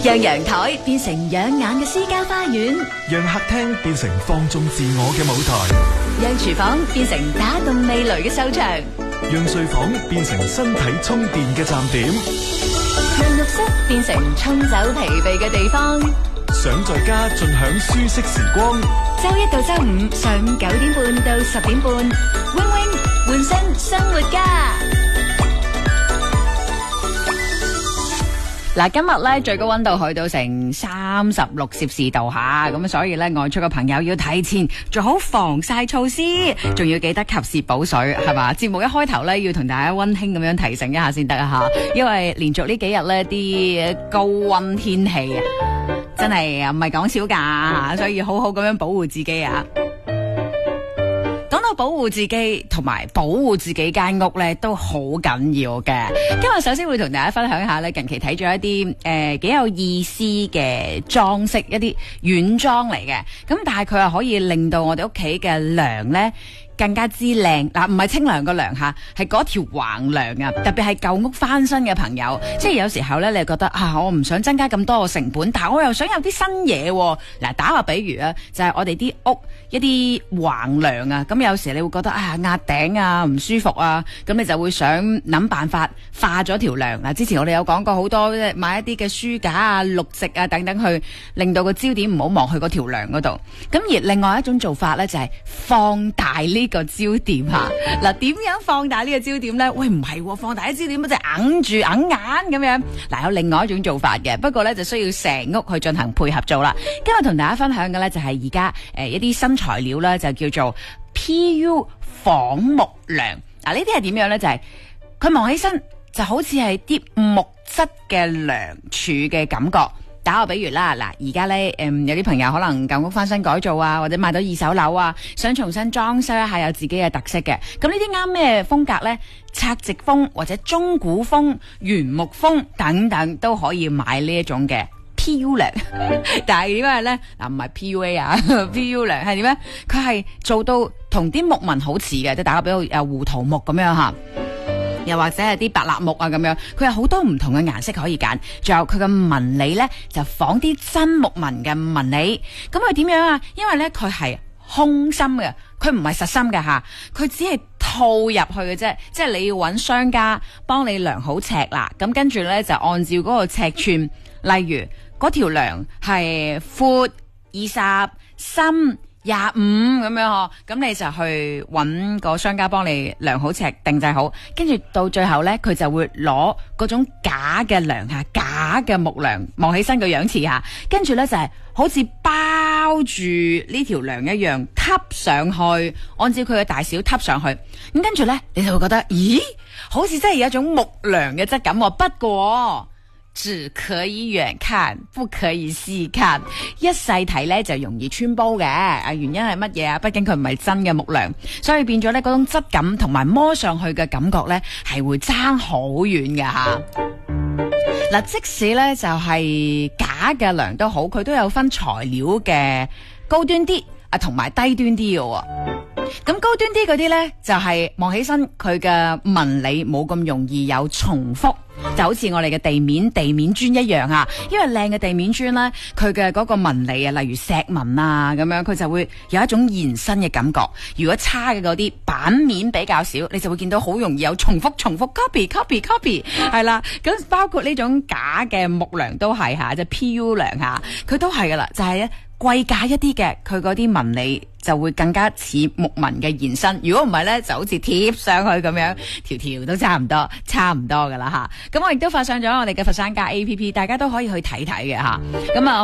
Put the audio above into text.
讓陽台變成養眼嘅私家花園， 讓客廳變成放縱自我嘅舞台， 讓廚房變成打動味蕾嘅秀場， 讓睡房變成身體充電嘅站點， 讓浴室變成沖走疲憊嘅地方。 想在家盡享舒適時光， 周一到周五上午9點半到10點半，Wing Wing換身生活家。嗱，今日咧最高溫度去到成36攝氏度吓，咁所以咧外出嘅朋友要提前做好防曬措施，仲要記得及時補水，係嘛？節目一開頭咧要同大家溫馨咁樣提醒一下先得啊吓，因為連續呢幾日咧啲高溫天氣啊，真係唔係講笑噶，所以要好好咁樣保護自己啊！講到保護自己同埋保護自己間屋咧，都好緊要嘅。今日首先會同大家分享一下咧，近期睇咗一啲幾有意思嘅裝飾，一啲軟裝嚟嘅。咁但係佢又可以令到我哋屋企嘅梁咧更加之靚嗱，唔係清涼個涼吓，係嗰條橫梁啊！特別係舊屋翻新嘅朋友，即係有時候咧，你覺得啊，我唔想增加咁多個成本，但係我又想有啲新嘢喎。嗱，打個比喻啊，就係我哋啲屋一啲橫梁啊，咁有時你會覺得啊壓頂啊唔舒服啊，咁你就會想諗辦法化咗條梁嗱。之前我哋有講過好多買一啲嘅書架啊、綠植啊等等，去令到個焦點唔好望去嗰條梁嗰度。咁而另外一種做法咧，就係放大呢個焦點吓。嗱，點樣放大呢個焦點咧？喂，唔係放大啲焦點，就硬住硬眼咁樣。嗱，有另外一種做法嘅，不過咧就需要成屋去進行配合做啦。今日同大家分享嘅咧就係而家一啲新材料啦，就叫做 PU 仿木梁。嗱，呢啲係點樣咧？就係佢望起身就好似係啲木質嘅梁柱嘅感覺。打個比喻啦，嗱，而家咧有啲朋友可能舊屋翻新改造啊，或者買到二手樓啊，想重新裝修一下有自己嘅特色嘅。咁呢啲啱咩風格咧？拆直風或者中古風、原木風等等都可以買呢一種嘅 PU 梁。但係點解咧？嗱，唔係 PUA 啊，PU 梁係點咧？佢係做到同啲木紋好似嘅，即係打個比喻，胡桃木咁樣吓。又或者係啲白蠟木啊咁樣，佢有好多唔同嘅顏色可以揀，仲有佢嘅紋理咧就仿啲真木紋嘅紋理。咁佢點樣啊？因為咧佢係空心嘅，佢唔係實心嘅吓，佢只係套入去嘅啫。即係你要揾商家幫你量好尺啦，咁跟住咧就按照嗰個尺寸，例如嗰條梁係闊20、深25咁樣嗬，咁你就去揾個商家幫你量好尺定製好，跟住到最後呢，佢就會攞嗰種假嘅梁下，假嘅木梁，望起身個樣似下，跟住呢，就係好似包住呢條梁一樣揼上去，按照佢嘅大小揼上去，咁跟住呢，你就會覺得，咦，好似真係有一種木梁嘅質感喎。不過只可以遠看，不可以細看。一細睇咧就容易穿煲嘅。原因係乜嘢啊？畢竟佢唔係真嘅木梁，所以變咗咧嗰種質感同埋摸上去嘅感覺咧係會爭好遠嘅吓。嗱，即使咧就係假嘅梁都好，佢都有分材料嘅高端啲啊，同埋低端啲嘅。咁高端啲嗰啲呢，就係望起身佢嘅紋理冇咁容易有重複，就好似我哋嘅地面磚一樣啊。因為靚嘅地面磚呢，佢嘅嗰個紋理啊，例如石紋啊咁樣，佢就會有一種延伸嘅感覺。如果差嘅嗰啲版面比較少，你就會見到好容易有重複 copy 係啦。咁包括呢種假嘅木梁都係吓，即係 PU 梁吓，佢都係噶啦，就係咧貴價一啲嘅，佢嗰啲紋理就會更加似木紋嘅延伸。如果唔係咧，就好似貼上去咁樣，條條都差唔多噶啦吓。咁我亦都發上咗我哋嘅佛山家 APP， 大家都可以去睇睇嘅吓。咁啊。